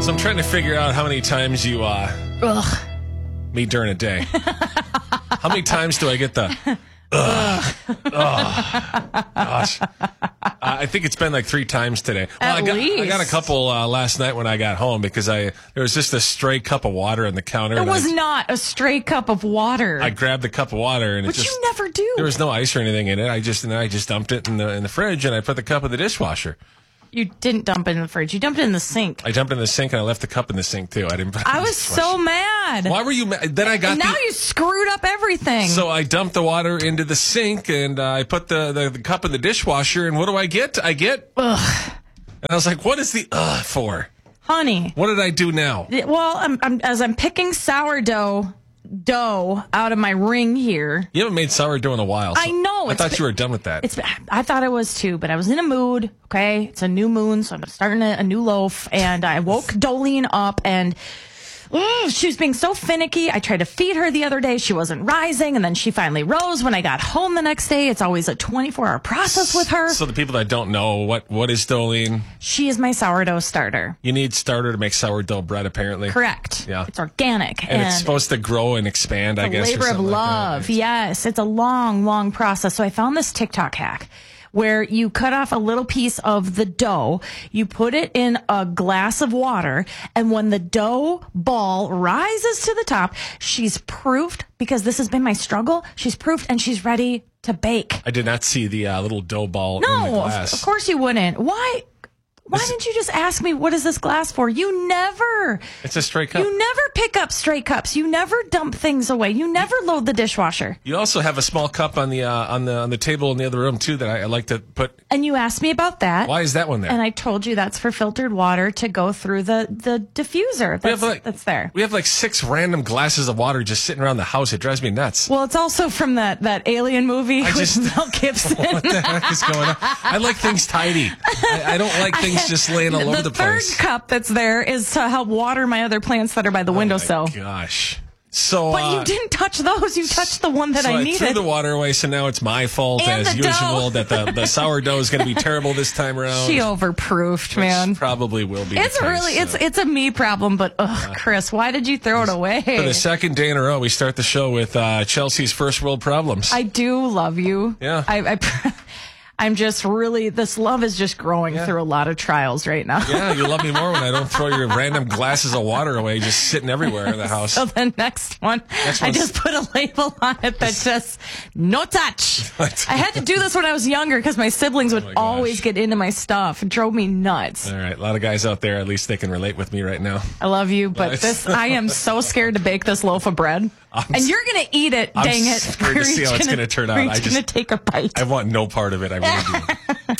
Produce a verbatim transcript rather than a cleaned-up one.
So I'm trying to figure out how many times you uh, Ugh. meet during a day. How many times do I get the ugh? Ugh. Gosh. Uh, I think it's been like three times today. Well, At I got, least. I got a couple uh, last night when I got home because I there was just a stray cup of water on the counter. It and was I, not a stray cup of water. I grabbed the cup of water and Which it just you never do. there was no ice or anything in it. I just and I just dumped it in the in the fridge and I put the cup in the dishwasher. You didn't dump it in the fridge. You dumped it in the sink. I dumped it in the sink and I left the cup in the sink too. I didn't. Put it in I the was dishwasher. so mad. Why were you mad? Then I got And now the, you screwed up everything. So I dumped the water into the sink and uh, I put the, the, the cup in the dishwasher. And what do I get? I get Ugh. And I was like, what is the ugh for? Honey. What did I do now? Well, I'm, I'm, as I'm picking sourdough dough out of my ring here. You haven't made sourdough in a while. So I know. I it's thought been- you were done with that. It's. I thought I was too, but I was in a mood. Okay, it's a new moon, so I'm starting a, a new loaf, and I woke Dolene up, and mm, she was being so finicky. I tried to feed her the other day; she wasn't rising, and then she finally rose when I got home the next day. It's always a twenty-four hour process with her. So the people that don't know, what what is Dolene? She is my sourdough starter. You need starter to make sourdough bread, apparently. Correct. Yeah. It's organic, And, it's supposed to grow and expand, I a guess. or labor of something like that, love. right? Yes, it's a long, long process. So I found this TikTok hack where you cut off a little piece of the dough, you put it in a glass of water, and when the dough ball rises to the top, she's proofed, because this has been my struggle, she's proofed and she's ready to bake. I did not see the uh, little dough ball in the No, glass. of, of course you wouldn't. Why? Why This- didn't you just ask me, what is this glass for? You never. It's a straight cup. You never pick up stray cups. You never dump things away. You never load the dishwasher. You also have a small cup on the uh, on the on the table in the other room too that I, I like to put. And you asked me about that. Why is that one there? And I told you that's for filtered water to go through the, the diffuser that's, we have like that's there. We have like six random glasses of water just sitting around the house. It drives me nuts. Well, it's also from that, that Alien movie with just- Mel Gibson. What the heck is going on? I like things tidy. I, I don't like things just laying all over the, the third place. cup that's there is to help water my other plants that are by the Oh my windowsill. gosh. So, But uh, you didn't touch those. You touched the one that so I I needed. threw the water away, so now it's my fault And as the dough. usual that the, the sourdough is going to be terrible this time around. She overproofed, man. Which probably will be. It's the case, really so. it's it's a me problem, but ugh, Chris, why did you throw it away? For the second day in a row, we start the show with uh, Chelsea's first world problems. I do love you. Yeah. I, I I'm just really, this love is just growing Yeah. through a lot of trials right now. Yeah, you love me more when I don't throw your random glasses of water away just sitting everywhere in the house. So the next one, Next I one's- just put a label on it that says, no touch. I had to do this when I was younger because my siblings would Oh my gosh. always get into my stuff. It drove me nuts. All right, a lot of guys out there, at least they can relate with me right now. I love you, but Nice. this, I am so scared to bake this loaf of bread. I'm and s- you're going to eat it, I'm dang it. scared to We're see each how it's gonna- gonna turn out. We're I each just- going to take a bite. I want no part of it. I really do.